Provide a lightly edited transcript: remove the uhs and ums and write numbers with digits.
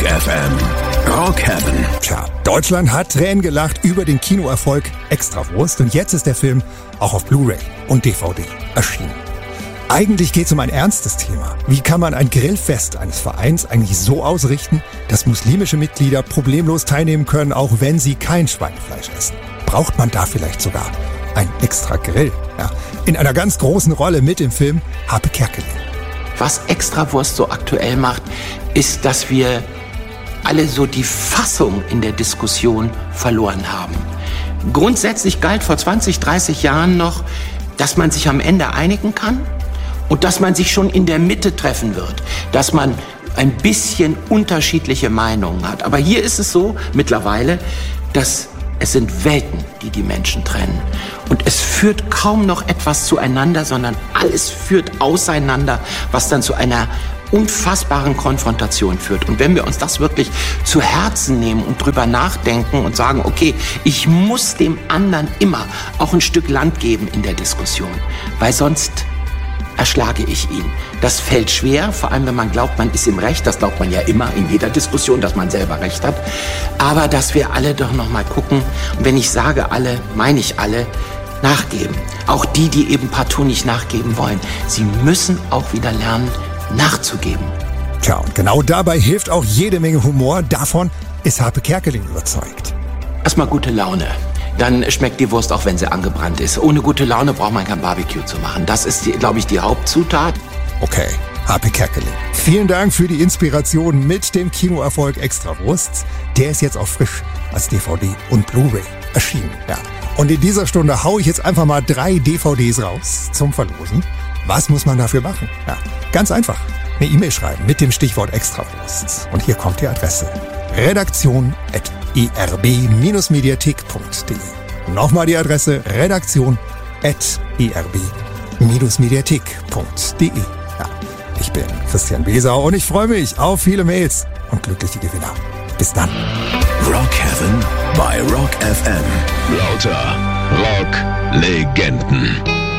FM. Rock Heaven. Tja, Deutschland hat Tränen gelacht über den Kinoerfolg Extrawurst und jetzt ist der Film auch auf Blu-ray und DVD erschienen. Eigentlich geht es um ein ernstes Thema. Wie kann man ein Grillfest eines Vereins eigentlich so ausrichten, dass muslimische Mitglieder problemlos teilnehmen können, auch wenn sie kein Schweinefleisch essen? Braucht man da vielleicht sogar ein extra Grill? Ja, in einer ganz großen Rolle mit im Film Harpe Kerkeling. Was Extrawurst so aktuell macht, ist, dass wir alle so die Fassung in der Diskussion verloren haben. Grundsätzlich galt vor 20, 30 Jahren noch, dass man sich am Ende einigen kann und dass man sich schon in der Mitte treffen wird, dass man ein bisschen unterschiedliche Meinungen hat. Aber hier ist es so mittlerweile, dass es sind Welten, die die Menschen trennen. Und es führt kaum noch etwas zueinander, sondern alles führt auseinander, was dann zu einer unfassbaren Konfrontation führt. Und wenn wir uns das wirklich zu Herzen nehmen und drüber nachdenken und sagen, okay, ich muss dem anderen immer auch ein Stück Land geben in der Diskussion, weil sonst erschlage ich ihn. Das fällt schwer, vor allem wenn man glaubt, man ist im Recht. Das glaubt man ja immer in jeder Diskussion, dass man selber Recht hat. Aber dass wir alle doch noch mal gucken, und wenn ich sage alle, meine ich alle, nachgeben. Auch die, die eben partout nicht nachgeben wollen. Sie müssen auch wieder lernen, nachzugeben. Tja, und genau dabei hilft auch jede Menge Humor. Davon ist Harpe Kerkeling überzeugt. Erstmal gute Laune. Dann schmeckt die Wurst auch, wenn sie angebrannt ist. Ohne gute Laune braucht man kein Barbecue zu machen. Das ist, glaube ich, die Hauptzutat. Okay, Harpe Kerkeling. Vielen Dank für die Inspiration mit dem Kinoerfolg Extrawurst. Der ist jetzt auch frisch als DVD und Blu-ray erschienen. Ja. Und in dieser Stunde haue ich jetzt einfach mal 3 DVDs raus zum Verlosen. Was muss man dafür machen? Ja, ganz einfach. Eine E-Mail schreiben mit dem Stichwort Extrawurst. Und hier kommt die Adresse. redaktion@erb-mediathek.de. Nochmal die Adresse redaktion@erb-mediathek.de. Ja, ich bin Christian Besau und ich freue mich auf viele Mails und glückliche Gewinner. Bis dann. Rock Heaven bei Rock FM. Lauter Rock-Legenden.